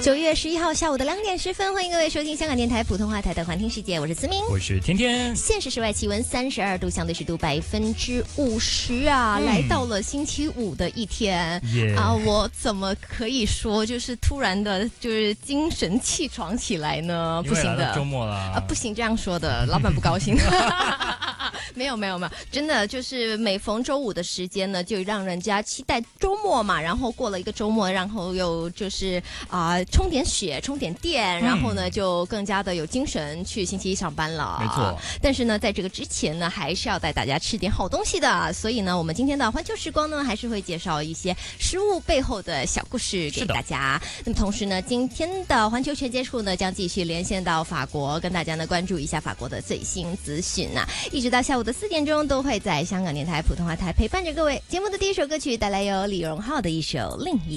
9月11号下午的2点10分，欢迎各位收听香港电台普通话台的环听世界，我是思明， 我是天天。 现时室外气温32度，相对湿度50%啊，来到了星期五的一天、我怎么可以说就是突然的就是精神气爽起来呢？不行的， 周末了不行这样说的，老板不高兴。没有，真的就是每逢周五的时间呢，就让人家期待周末嘛，然后过了一个周末，然后又就是充点血，充点电，然后呢就更加的有精神去星期一上班了。 没错。 但是呢，在这个之前呢，还是要带大家吃点好东西的，所以呢，我们今天的环球时光呢，还是会介绍一些食物背后的小故事给大家。那么同时呢，今天的环球全接触呢，将继续连线到法国，跟大家呢关注一下法国的最新资讯啊，一直到下午的4点钟，都会在香港电台普通话台陪伴着各位。节目的第一首歌曲带来由李荣浩的一首《另一